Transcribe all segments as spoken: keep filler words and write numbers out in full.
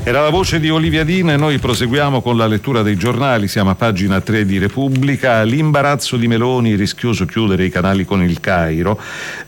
Era la voce di Olivia Dina e noi proseguiamo con la lettura dei giornali. Siamo a pagina tre di Repubblica. L'imbarazzo di Meloni, rischioso chiudere i canali con il Cairo,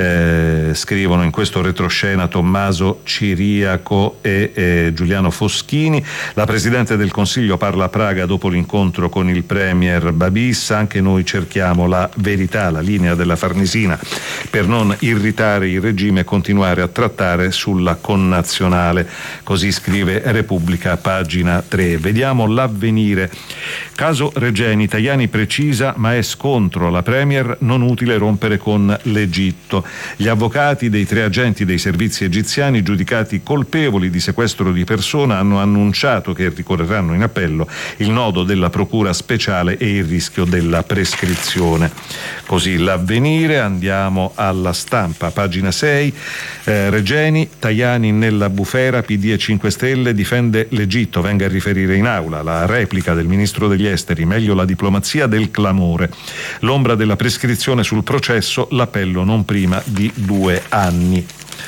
eh, scrivono in questo retroscena Tommaso Ciriaco e eh, Giuliano Foschini. La Presidente del Consiglio parla a Praga dopo l'incontro con il Premier Babis. Anche noi cerchiamo la verità, la linea della Farnesina, per non irritare il regime e continuare a trattare sulla connazionale. Così scrive Repubblica. Repubblica, pagina tre. Vediamo l'Avvenire. Caso Regeni, Tajani precisa ma è scontro la Premier, non utile rompere con l'Egitto. Gli avvocati dei tre agenti dei servizi egiziani giudicati colpevoli di sequestro di persona hanno annunciato che ricorreranno in appello, il nodo della procura speciale e il rischio della prescrizione. Così l'Avvenire. Andiamo alla Stampa, pagina sei. eh, Regeni, Tajani nella bufera, P D e cinque Stelle difende l'Egitto, venga a riferire in aula. La replica del ministro degli esteri, meglio la diplomazia del clamore. L'ombra della prescrizione sul processo, l'appello non prima di due anni.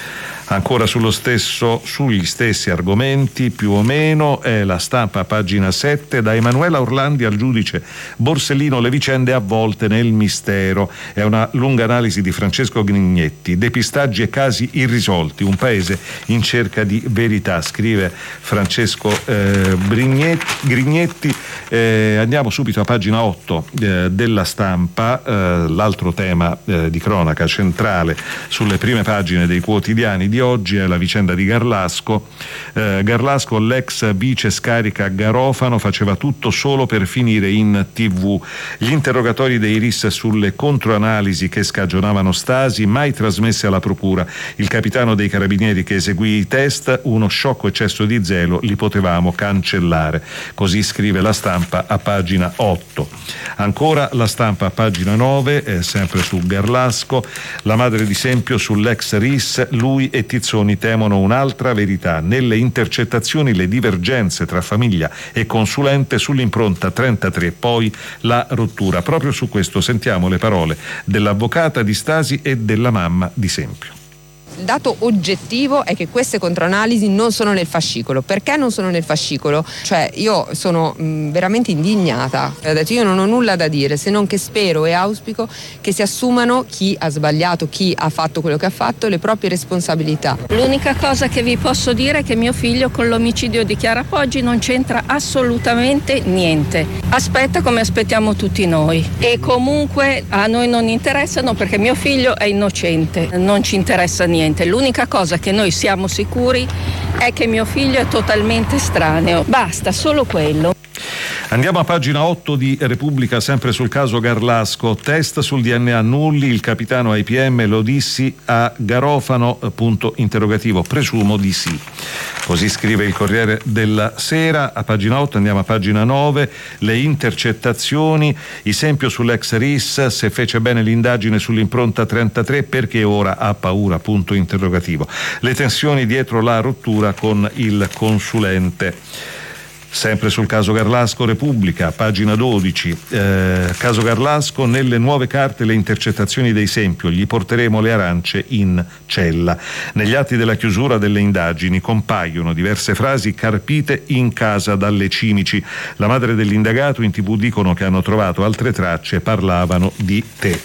Ancora sullo stesso, sugli stessi argomenti più o meno, è la Stampa, pagina sette. Da Emanuela Orlandi al giudice Borsellino, le vicende avvolte nel mistero. È una lunga analisi di Francesco Grignetti. Depistaggi e casi irrisolti, un paese in cerca di verità, scrive Francesco eh, Grignetti. Eh, andiamo subito a pagina otto eh, della Stampa. Eh, l'altro tema eh, di cronaca centrale sulle prime pagine dei quotidiani di oggi è la vicenda di Garlasco. Eh, Garlasco, l'ex vice scarica Garofano, faceva tutto solo per finire in tivù. Gli interrogatori dei R I S sulle controanalisi che scagionavano Stasi, mai trasmesse alla procura. Il capitano dei carabinieri che eseguì i test, uno sciocco eccesso di zelo, li potevamo cancellare. Così scrive la Stampa a pagina otto. Ancora la Stampa a pagina nove, eh, sempre su Garlasco. La madre di Sempio sull'ex R I S, lui e Tizzoni temono un'altra verità. Nelle intercettazioni le divergenze tra famiglia e consulente, sull'impronta trentatré, poi la rottura. Proprio su questo sentiamo le parole dell'avvocata di Stasi e della mamma di Sempio. Il dato oggettivo è che queste controanalisi non sono nel fascicolo. Perché non sono nel fascicolo? Cioè io sono mh, veramente indignata. Ho detto, io non ho nulla da dire, se non che spero e auspico che si assumano, chi ha sbagliato, chi ha fatto quello che ha fatto, le proprie responsabilità. L'unica cosa che vi posso dire è che mio figlio con l'omicidio di Chiara Poggi non c'entra assolutamente niente. Aspetta come aspettiamo tutti noi. E comunque a noi non interessano perché mio figlio è innocente, non ci interessa niente. L'unica cosa che noi siamo sicuri è che mio figlio è totalmente estraneo. Basta, solo quello. Andiamo a pagina otto di Repubblica, sempre sul caso Garlasco. Test sul D N A nulli, il capitano I P M lo dissi a Garofano, punto interrogativo, presumo di sì. Così scrive il Corriere della Sera. A pagina otto andiamo a pagina nove, le intercettazioni, esempio sull'ex R I S, se fece bene l'indagine sull'impronta trentatré, perché ora ha paura, punto interrogativo. Le tensioni dietro la rottura con il consulente. Sempre sul caso Garlasco, Repubblica, pagina dodici. Eh, caso Garlasco, nelle nuove carte le intercettazioni dei Sempio, gli porteremo le arance in cella. Negli atti della chiusura delle indagini compaiono diverse frasi carpite in casa dalle Cimici. La madre dell'indagato, in tivù dicono che hanno trovato altre tracce, parlavano di te.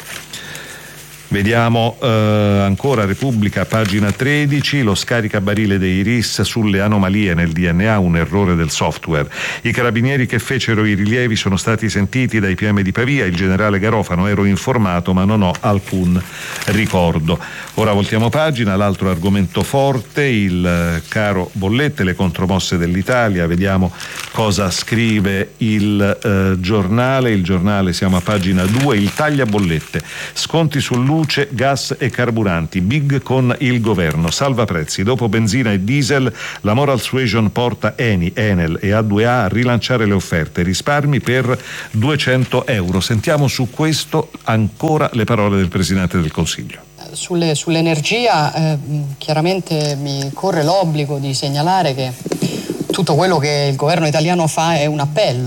Vediamo eh, ancora Repubblica, pagina tredici, lo scaricabarile dei R I S sulle anomalie nel D N A, un errore del software. I carabinieri che fecero i rilievi sono stati sentiti dai P M di Pavia, il generale Garofano, ero informato ma non ho alcun ricordo. Ora voltiamo pagina, l'altro argomento forte, il eh, caro bollette, le contromosse dell'Italia. Vediamo cosa scrive il eh, giornale, il giornale siamo a pagina due, il tagliabollette, sconti sul luce, gas e carburanti, big con il governo, salva prezzi, dopo benzina e diesel la moral suasion porta Eni, Enel e A due A a rilanciare le offerte, risparmi per duecento euro. Sentiamo su questo ancora le parole del Presidente del Consiglio. Sulle, sull'energia eh, chiaramente mi corre l'obbligo di segnalare che tutto quello che il governo italiano fa è un appello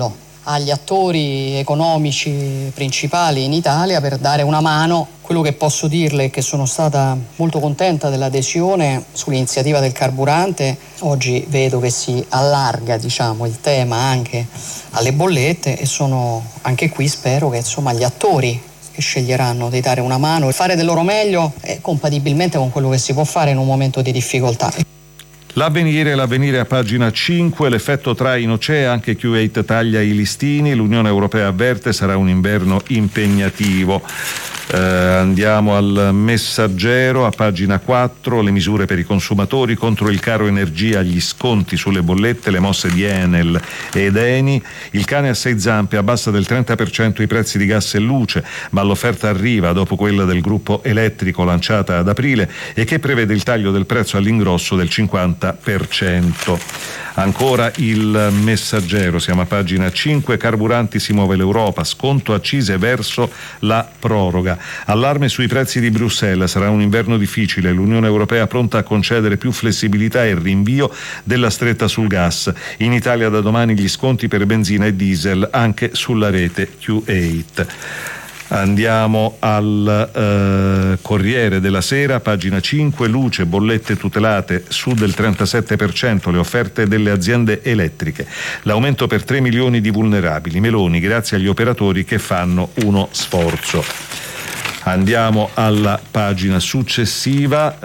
agli attori economici principali in Italia per dare una mano. Quello che posso dirle è che sono stata molto contenta dell'adesione sull'iniziativa del carburante. Oggi vedo che si allarga, diciamo, il tema anche alle bollette e sono anche qui, spero che insomma gli attori che sceglieranno di dare una mano e fare del loro meglio è compatibilmente con quello che si può fare in un momento di difficoltà. L'avvenire, l'avvenire a pagina cinque, l'effetto traino c'è, anche Kuwait taglia i listini, l'Unione Europea avverte sarà un inverno impegnativo. Eh, andiamo al Messaggero a pagina quattro, le misure per i consumatori contro il caro energia, gli sconti sulle bollette, le mosse di Enel ed Eni. Il cane a sei zampe abbassa del trenta per cento i prezzi di gas e luce, ma l'offerta arriva dopo quella del gruppo elettrico lanciata ad aprile e che prevede il taglio del prezzo all'ingrosso del cinquanta per cento. Ancora il Messaggero, siamo a pagina cinque, carburanti si muove l'Europa, sconto accise verso la proroga. Allarme sui prezzi di Bruxelles, sarà un inverno difficile, l'Unione Europea pronta a concedere più flessibilità e rinvio della stretta sul gas. In Italia da domani gli sconti per benzina e diesel anche sulla rete Q otto. Andiamo al eh, Corriere della Sera, pagina cinque, luce, bollette tutelate, su del trentasette per cento le offerte delle aziende elettriche. L'aumento per tre milioni di vulnerabili. Meloni, grazie agli operatori che fanno uno sforzo. Andiamo alla pagina successiva,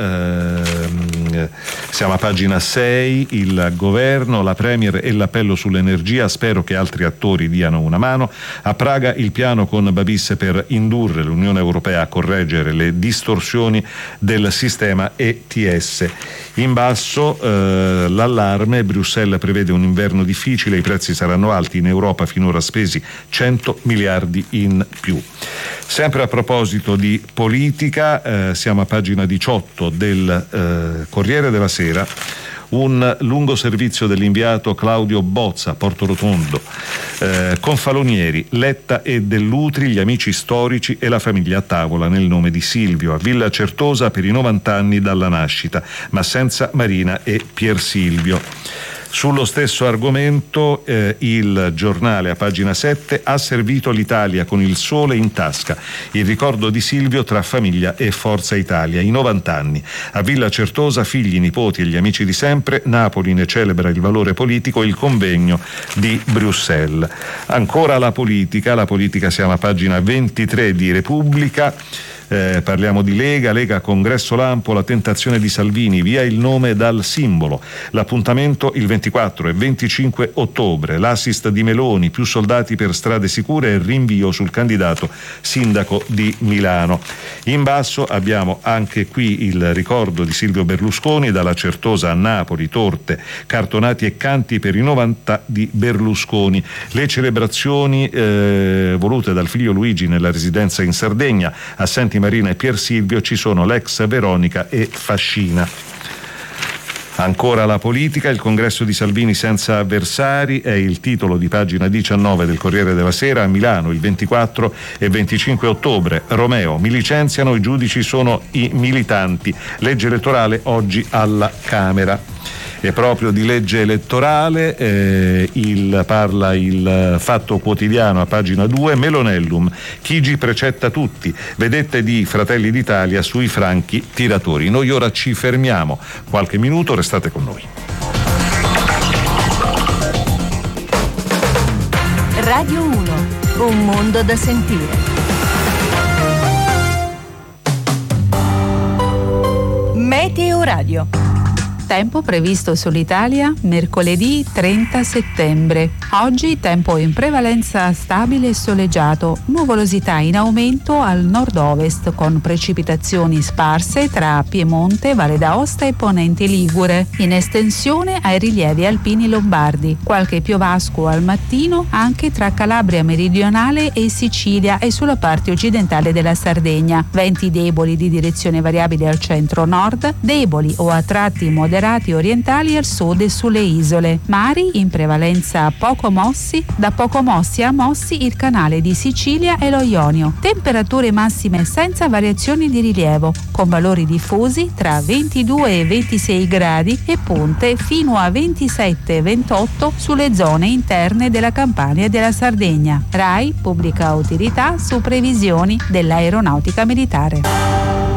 ehm, siamo a pagina sei, il governo, la Premier e l'appello sull'energia, spero che altri attori diano una mano. A Praga il piano con Babis per indurre l'Unione Europea a correggere le distorsioni del sistema E T S. In basso eh, l'allarme, Bruxelles prevede un inverno difficile, i prezzi saranno alti, in Europa finora spesi cento miliardi in più. Sempre a proposito di politica, eh, siamo a pagina diciotto del eh, Corriere della Sera, un lungo servizio dell'inviato Claudio Bozza a Porto Rotondo, eh, Confalonieri, Letta e Dell'Utri, gli amici storici e la famiglia a tavola nel nome di Silvio, a Villa Certosa per i novanta anni dalla nascita, ma senza Marina e Pier Silvio. Sullo stesso argomento eh, il Giornale a pagina sette ha servito l'Italia con il sole in tasca, il ricordo di Silvio tra famiglia e Forza Italia, i novanta anni. A Villa Certosa figli, nipoti e gli amici di sempre, Napoli ne celebra il valore politico, il convegno di Bruxelles. Ancora la politica, la politica siamo a pagina ventitré di Repubblica. Eh, parliamo di Lega, Lega Congresso Lampo, la tentazione di Salvini, via il nome dal simbolo. L'appuntamento il ventiquattro e venticinque ottobre, l'assist di Meloni, più soldati per strade sicure e rinvio sul candidato sindaco di Milano. In basso abbiamo anche qui il ricordo di Silvio Berlusconi, dalla Certosa a Napoli, torte, cartonati e canti per i novanta di Berlusconi. Le celebrazioni eh, volute dal figlio Luigi nella residenza in Sardegna, assenti Marina e Pier Silvio, ci sono l'ex Veronica e Fascina. Ancora la politica, il congresso di Salvini senza avversari è il titolo di pagina diciannove del Corriere della Sera. A Milano il ventiquattro e venticinque ottobre, Romeo, mi licenziano, i giudici sono i militanti, legge elettorale oggi alla Camera. E proprio di legge elettorale eh, il, parla il Fatto Quotidiano a pagina due, Melonellum, Chigi precetta tutti, vedette di Fratelli d'Italia sui franchi tiratori. Noi ora ci fermiamo qualche minuto, restate con noi. Radio uno, un mondo da sentire. Meteo Radio. Tempo previsto sull'Italia mercoledì trenta settembre. Oggi tempo in prevalenza stabile e soleggiato, nuvolosità in aumento al nord-ovest con precipitazioni sparse tra Piemonte, Valle d'Aosta e Ponente Ligure, in estensione ai rilievi alpini lombardi. Qualche piovasco al mattino anche tra Calabria meridionale e Sicilia e sulla parte occidentale della Sardegna. Venti deboli di direzione variabile al centro-nord, deboli o a tratti moderati temperati orientali al sud e sulle isole. Mari in prevalenza poco mossi, da poco mossi a mossi il canale di Sicilia e lo Ionio. Temperature massime senza variazioni di rilievo, con valori diffusi tra ventidue e ventisei gradi e punte fino a ventisette e ventotto sulle zone interne della Campania e della Sardegna. RAI pubblica utilità su previsioni dell'aeronautica militare.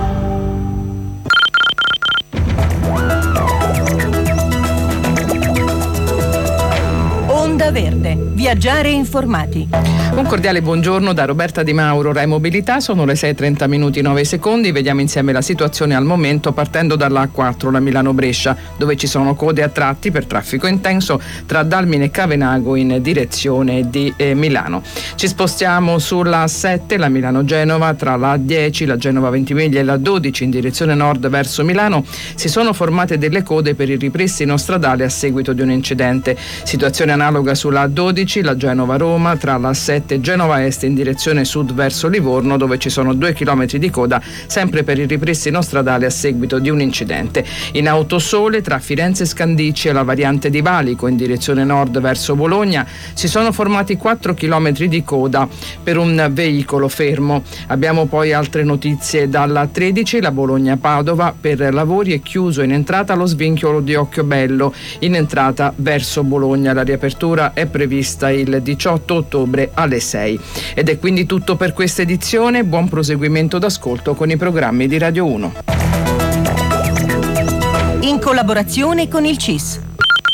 Onda Verde. Viaggiare informati. Un cordiale buongiorno da Roberta Di Mauro, Rai Mobilità. Sono le sei e trenta minuti nove secondi. Vediamo insieme la situazione al momento partendo dalla A quattro, la Milano-Brescia, dove ci sono code a tratti per traffico intenso tra Dalmine e Cavenago in direzione di eh, Milano. Ci spostiamo sulla A sette, la Milano-Genova, tra la A dieci, la Genova Ventimiglia e la dodici in direzione nord verso Milano. Si sono formate delle code per il ripristino stradale a seguito di un incidente. Situazione analoga sulla A dodici, la Genova-Roma, tra la A sette e Genova Est in direzione sud verso Livorno, dove ci sono due chilometri di coda sempre per il ripristino stradale a seguito di un incidente. In Autosole, tra Firenze e Scandicci e la variante di Valico in direzione nord verso Bologna, si sono formati quattro chilometri di coda per un veicolo fermo. Abbiamo poi altre notizie dalla tredici, la Bologna-Padova, per lavori è chiuso in entrata lo svincolo di Occhiobello in entrata verso Bologna. La riapertura è prevista il diciotto ottobre alle sei. Ed è quindi tutto per questa edizione. Buon proseguimento d'ascolto con i programmi di Radio uno. In collaborazione con il C I S.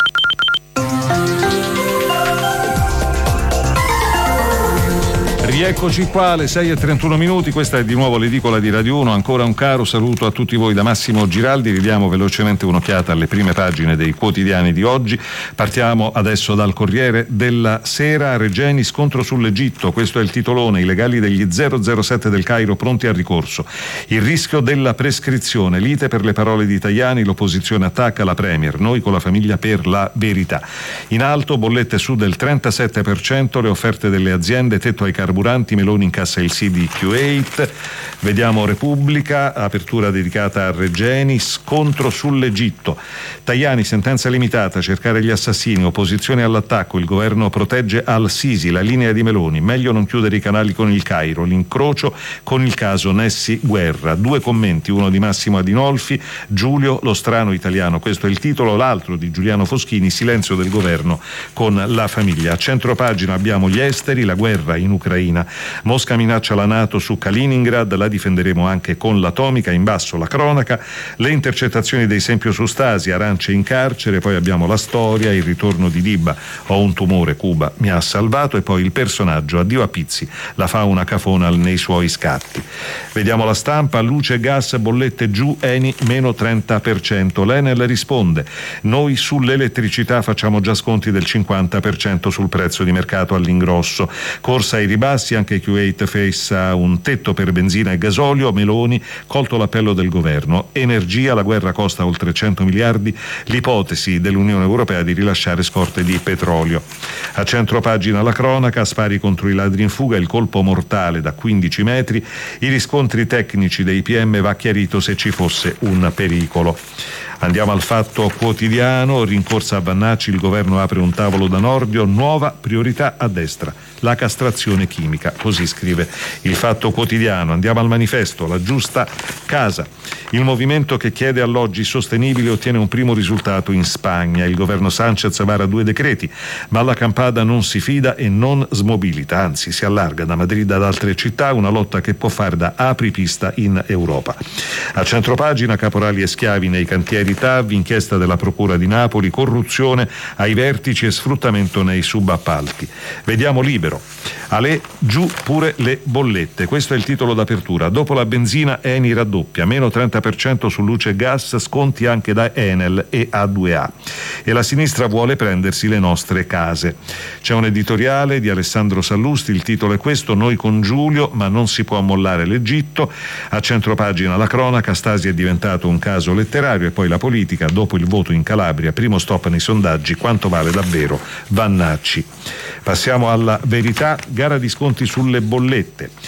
Rieccoci qua alle sei e trentuno minuti, questa è di nuovo l'edicola di Radio uno, ancora un caro saluto a tutti voi da Massimo Giraldi. Ridiamo velocemente un'occhiata alle prime pagine dei quotidiani di oggi. Partiamo adesso dal Corriere della Sera. Regeni, scontro sull'Egitto, questo è il titolone. I legali degli zero zero sette del Cairo pronti al ricorso, il rischio della prescrizione, lite per le parole di Tajani, l'opposizione attacca la Premier, noi con la famiglia per la verità. In alto, bollette su del trentasette per cento, le offerte delle aziende, tetto ai carburanti, Meloni incassa il sì di Q otto. Vediamo Repubblica, apertura dedicata a Regeni, scontro sull'Egitto. Tajani, sentenza limitata, cercare gli assassini, opposizione all'attacco, il governo protegge al-Sisi, la linea di Meloni, meglio non chiudere i canali con il Cairo, l'incrocio con il caso Nessi Guerra. Due commenti, uno di Massimo Adinolfi, Giulio lo strano italiano, questo è il titolo, l'altro di Giuliano Foschini, silenzio del governo con la famiglia. A centropagina abbiamo gli esteri, la guerra in Ucraina, Mosca minaccia la NATO su Kaliningrad, la difenderemo anche con l'atomica. In basso la cronaca, le intercettazioni dei Sempio su Stasi, Arance in carcere, poi abbiamo la storia, il ritorno di Diba, ho un tumore, Cuba mi ha salvato, e poi il personaggio, addio a Pizzi, la fauna cafona nei suoi scatti. Vediamo la Stampa, luce, gas, bollette giù, Eni meno trenta per cento. L'Enel risponde, noi sull'elettricità facciamo già sconti del cinquanta per cento sul prezzo di mercato all'ingrosso. Corsa ai ribassi, anche Q otto fissa un tetto per benzina e gasolio. Meloni, colto l'appello del governo. Energia, la guerra costa oltre cento miliardi, l'ipotesi dell'Unione Europea di rilasciare scorte di petrolio. A centropagina la cronaca, spari contro i ladri in fuga, il colpo mortale da quindici metri, i riscontri tecnici dei P M, va chiarito se ci fosse un pericolo. Andiamo al Fatto Quotidiano, rincorsa a Vannacci, il governo apre un tavolo da Nordio, nuova priorità a destra, la castrazione chimica, così scrive il Fatto Quotidiano. Andiamo al Manifesto, la giusta casa, il movimento che chiede alloggi sostenibili ottiene un primo risultato in Spagna, il governo Sanchez vara due decreti, ma la Campada non si fida e non smobilita, anzi si allarga da Madrid ad altre città, una lotta che può fare da apripista in Europa. A centropagina, caporali e schiavi nei cantieri T A V, inchiesta della Procura di Napoli, corruzione ai vertici e sfruttamento nei subappalti. Vediamo Libero, Ale, giù pure le bollette, questo è il titolo d'apertura. Dopo la benzina Eni raddoppia, meno trenta per cento su luce e gas, sconti anche da Enel e A due A, e la sinistra vuole prendersi le nostre case. C'è un editoriale di Alessandro Sallusti, il titolo è questo, noi con Giulio ma non si può mollare l'Egitto. A centropagina la cronaca, Stasi è diventato un caso letterario, e poi la politica, dopo il voto in Calabria, primo stop nei sondaggi, quanto vale davvero Vannacci. Passiamo alla Verità, gara di sconti sulle bollette.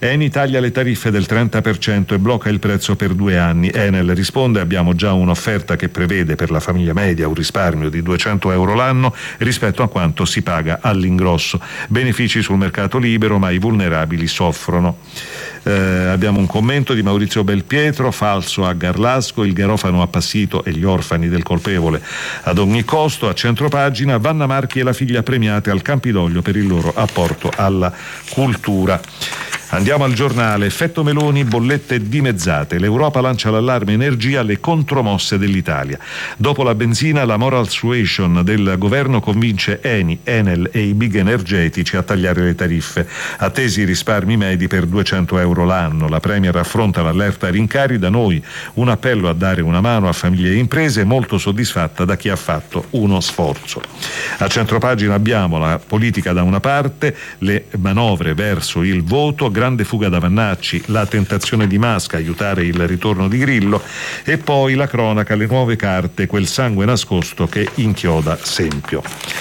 Eni taglia le tariffe del trenta per cento e blocca il prezzo per due anni. Enel risponde: abbiamo già un'offerta che prevede per la famiglia media un risparmio di duecento euro l'anno rispetto a quanto si paga all'ingrosso. Benefici sul mercato libero, ma i vulnerabili soffrono. Eh, abbiamo un commento di Maurizio Belpietro: falso a Garlasco, il garofano appassito e gli orfani del colpevole ad ogni costo. A centropagina, Vanna Marchi e la figlia premiate al Campidoglio per il loro apporto alla cultura. Andiamo al giornale. Effetto Meloni, bollette dimezzate. L'Europa lancia l'allarme energia, le contromosse dell'Italia. Dopo la benzina, la moral suasion del governo convince Eni, Enel e i big energetici a tagliare le tariffe. Attesi i risparmi medi per duecento euro l'anno. La Premier affronta l'allerta rincari. Da noi un appello a dare una mano a famiglie e imprese, molto soddisfatta da chi ha fatto uno sforzo. A centropagina abbiamo la politica da una parte, le manovre verso il voto, grande fuga da Vannacci, la tentazione di Masca, aiutare il ritorno di Grillo, e poi la cronaca, le nuove carte, quel sangue nascosto che inchioda Sempio.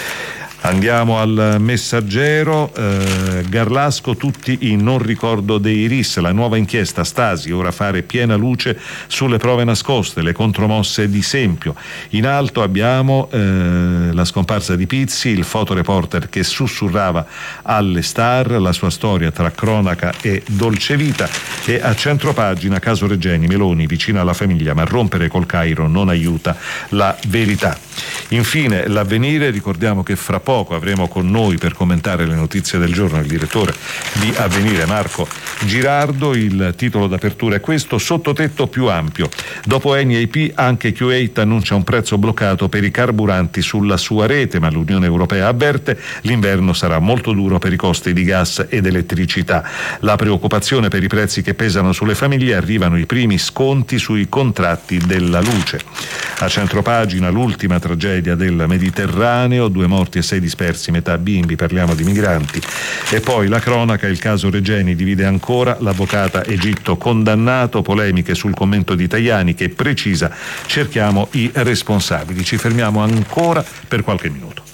Andiamo al Messaggero. eh, Garlasco, tutti in non ricordo dei R I S, la nuova inchiesta Stasi, ora fare piena luce sulle prove nascoste, le contromosse di Sempio. In alto abbiamo eh, la scomparsa di Pizzi, il fotoreporter che sussurrava alle star, la sua storia tra cronaca e dolce vita. E a centropagina, caso Regeni, Meloni vicina alla famiglia, ma rompere col Cairo non aiuta la verità. Infine l'Avvenire, ricordiamo che fra poco avremo con noi per commentare le notizie del giorno il direttore di Avvenire Marco Girardo. Il titolo d'apertura è questo: sottotetto più ampio. Dopo Eni e I P anche Q otto annuncia un prezzo bloccato per i carburanti sulla sua rete, ma l'Unione Europea avverte l'inverno sarà molto duro per i costi di gas ed elettricità. La preoccupazione per i prezzi che pesano sulle famiglie, arrivano i primi sconti sui contratti della luce. A centropagina l'ultima tragedia del Mediterraneo, due morti e sei dispersi, metà bimbi, parliamo di migranti. E poi la cronaca, il caso Regeni divide ancora, l'avvocata Egitto condannato, polemiche sul commento di Tajani che precisa cerchiamo i responsabili. Ci fermiamo ancora per qualche minuto.